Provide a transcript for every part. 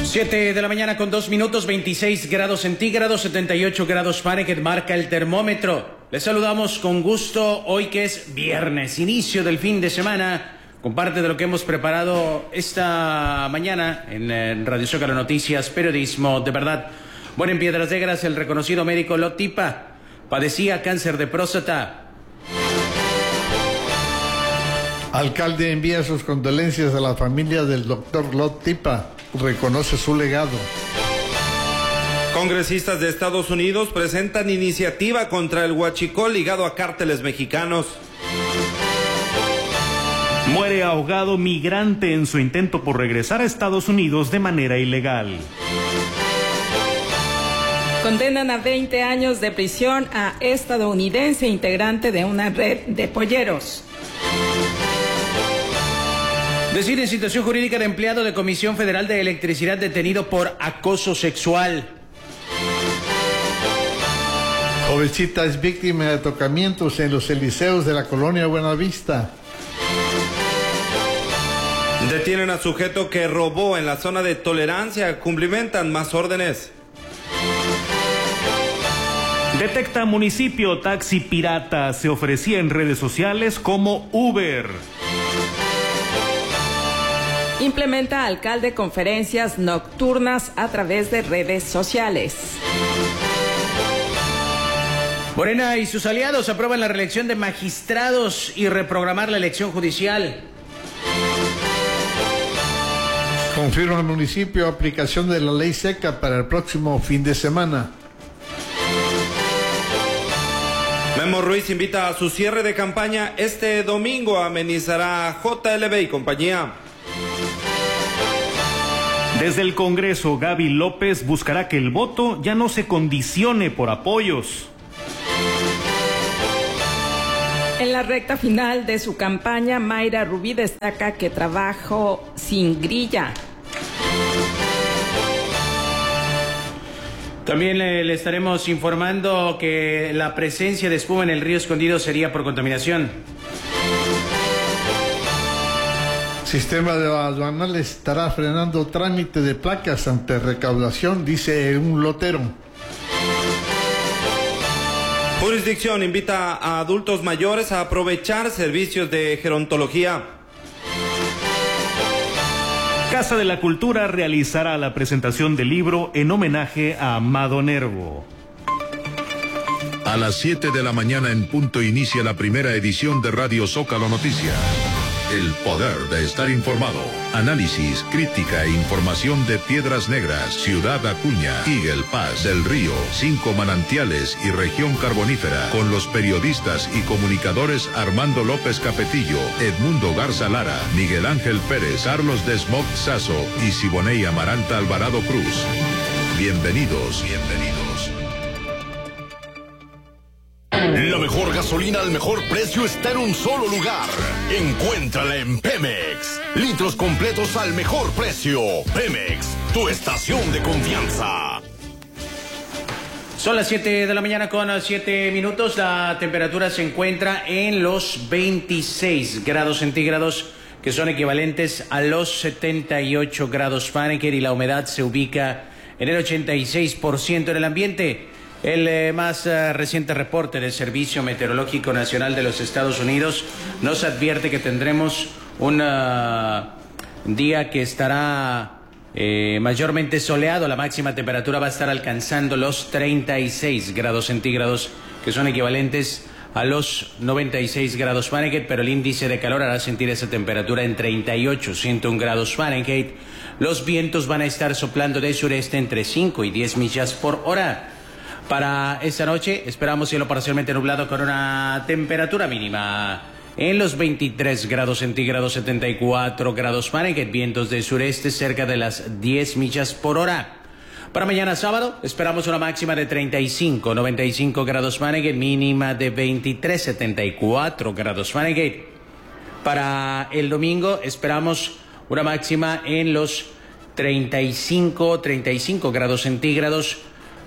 7 de la mañana con 2 minutos, 26 grados centígrados, 78 grados Fahrenheit marca el termómetro. Les saludamos con gusto hoy que es viernes, inicio del fin de semana, con parte de lo que hemos preparado esta mañana en Radio Zócalo Noticias, periodismo de verdad. Bueno, en Piedras Negras el reconocido médico Lot Tipa padecía cáncer de próstata. Alcalde envía sus condolencias a la familia del doctor Lot Tipa. Reconoce su legado. Congresistas de Estados Unidos presentan iniciativa contra el huachicol ligado a cárteles mexicanos. Muere ahogado migrante en su intento por regresar a Estados Unidos de manera ilegal. Condenan a 20 años de prisión a estadounidense integrante de una red de polleros. Decide situación jurídica de empleado de Comisión Federal de Electricidad detenido por acoso sexual. Jovencita es víctima de tocamientos en los Elíseos de la colonia Buenavista. Detienen a sujeto que robó en la zona de tolerancia. Cumplimentan más órdenes. Detecta municipio taxi pirata. Se ofrecía en redes sociales como Uber. Implementa alcalde conferencias nocturnas a través de redes sociales. Morena y sus aliados aprueban la reelección de magistrados y reprogramar la elección judicial. Confirma el municipio aplicación de la ley seca para el próximo fin de semana. Memo Ruiz invita a su cierre de campaña este domingo. Amenizará JLB y compañía. Desde el Congreso, Gaby López buscará que el voto ya no se condicione por apoyos. En la recta final de su campaña, Mayra Rubí destaca que trabajó sin grilla. También le estaremos informando que la presencia de espuma en el río Escondido sería por contaminación. Sistema de aduanal estará frenando trámite de placas ante recaudación, dice un lotero. Jurisdicción invita a adultos mayores a aprovechar servicios de gerontología. Casa de la Cultura realizará la presentación del libro en homenaje a Amado Nervo. A las 7 de la mañana en punto inicia la primera edición de Radio Zócalo Noticias. El poder de estar informado. Análisis, crítica e información de Piedras Negras, Ciudad Acuña, Eagle Pass, Del Río, 5 Manantiales y Región Carbonífera. Con los periodistas y comunicadores Armando López Capetillo, Edmundo Garza Lara, Miguel Ángel Pérez, Carlos Desmog Sazo y Siboney Amaranta Alvarado Cruz. Bienvenidos. La mejor gasolina al mejor precio está en un solo lugar. Encuéntrala en Pemex. Litros completos al mejor precio. Pemex, tu estación de confianza. Son las 7 de la mañana con 7 minutos. La temperatura se encuentra en los 26 grados centígrados, que son equivalentes a los 78 grados Fahrenheit, y la humedad se ubica en el 86% en el ambiente. El más reciente reporte del Servicio Meteorológico Nacional de los Estados Unidos nos advierte que tendremos un día que estará mayormente soleado. La máxima temperatura va a estar alcanzando los 36 grados centígrados, que son equivalentes a los 96 grados Fahrenheit, pero el índice de calor hará sentir esa temperatura en 38, 101 grados Fahrenheit. Los vientos van a estar soplando de sureste entre 5 y 10 millas por hora. Para esta noche esperamos cielo parcialmente nublado con una temperatura mínima en los 23 grados centígrados, 74 grados Fahrenheit, vientos de sureste cerca de las 10 millas por hora. Para mañana sábado esperamos una máxima de 35, 95 grados Fahrenheit, mínima de 23, 74 grados Fahrenheit. Para el domingo esperamos una máxima en los 35 grados centígrados,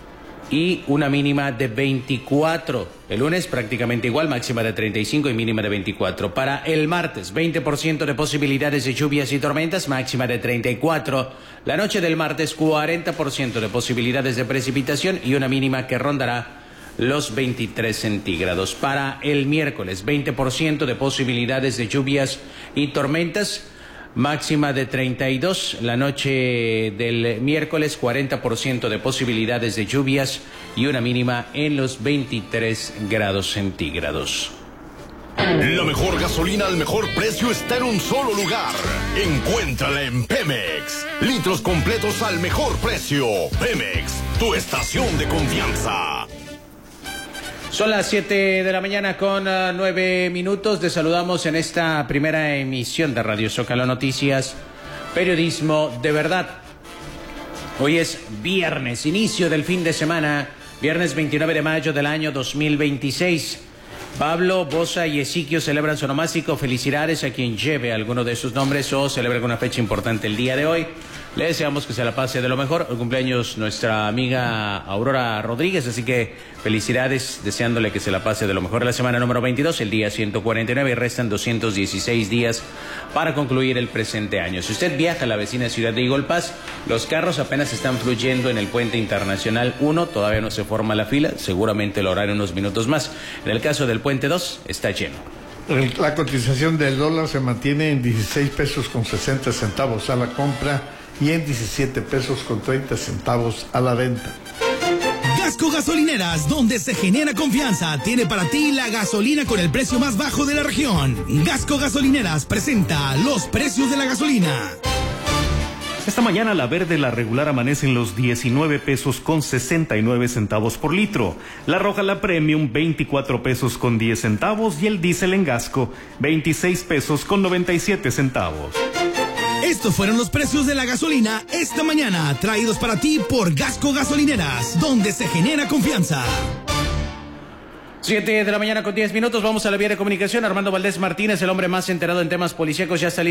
y una mínima de 24. El lunes prácticamente igual, máxima de 35 y mínima de 24. Para el martes, 20% de posibilidades de lluvias y tormentas, máxima de 34. La noche del martes, 40% de posibilidades de precipitación y una mínima que rondará los 23 centígrados. Para el miércoles, 20% de posibilidades de lluvias y tormentas, máxima de 32. La noche del miércoles, 40% de posibilidades de lluvias y una mínima en los 23 grados centígrados. La mejor gasolina al mejor precio está en un solo lugar. Encuéntrala en Pemex. Litros completos al mejor precio. Pemex, tu estación de confianza. Son las 7 de la mañana con 9 minutos. Te saludamos en esta primera emisión de Radio Zócalo Noticias, periodismo de verdad. Hoy es viernes, inicio del fin de semana, viernes 29 de mayo del año 2026. Pablo, Bosa y Ezequiel celebran su onomástico. Felicidades a quien lleve alguno de sus nombres o celebre alguna fecha importante el día de hoy. Le deseamos que se la pase de lo mejor. El cumpleaños nuestra amiga Aurora Rodríguez, así que felicidades, deseándole que se la pase de lo mejor. La semana número 22, el día 149, y restan 216 días para concluir el presente año. Si usted viaja a la vecina ciudad de Eagle Pass, los carros apenas están fluyendo en el puente internacional 1, todavía no se forma la fila, seguramente lo hará en unos minutos más. En el caso del puente 2, está lleno. La cotización del dólar se mantiene en 16 pesos con 60 centavos a la compra y en 17 pesos con 30 centavos a la venta. Gasco Gasolineras, donde se genera confianza, tiene para ti la gasolina con el precio más bajo de la región. Gasco Gasolineras presenta los precios de la gasolina. Esta mañana la verde, la regular, amanece en los 19 pesos con 69 centavos por litro. La roja, la premium, 24 pesos con 10 centavos. Y el diésel en Gasco, 26 pesos con 97 centavos. Estos fueron los precios de la gasolina esta mañana, traídos para ti por Gasco Gasolineras, donde se genera confianza. 7 de la mañana con 10 minutos, vamos a la vía de comunicación. Armando Valdés Martínez, el hombre más enterado en temas policíacos, ya está listo.